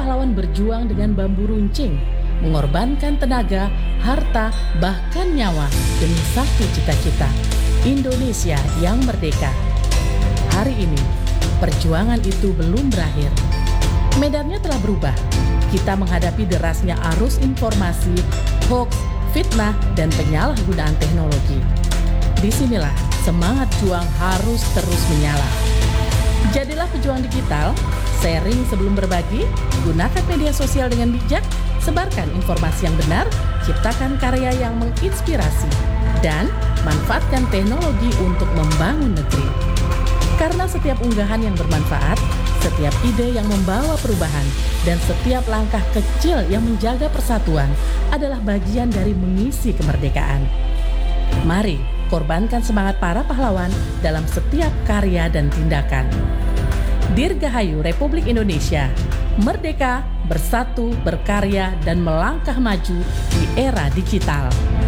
pahlawan berjuang dengan bambu runcing, mengorbankan tenaga, harta, bahkan nyawa demi satu cita-cita, Indonesia yang merdeka. Hari ini, perjuangan itu belum berakhir. Medannya telah berubah. Kita menghadapi derasnya arus informasi, hoax, fitnah, dan penyalahgunaan teknologi. Disinilah semangat juang harus terus menyala. Jadilah pejuang digital, sharing sebelum berbagi, gunakan media sosial dengan bijak, sebarkan informasi yang benar, ciptakan karya yang menginspirasi, dan manfaatkan teknologi untuk membangun negeri. Karena setiap unggahan yang bermanfaat, setiap ide yang membawa perubahan, dan setiap langkah kecil yang menjaga persatuan adalah bagian dari mengisi kemerdekaan. Mari korbankan semangat para pahlawan dalam setiap karya dan tindakan. Dirgahayu Republik Indonesia, merdeka, bersatu, berkarya, dan melangkah maju di era digital.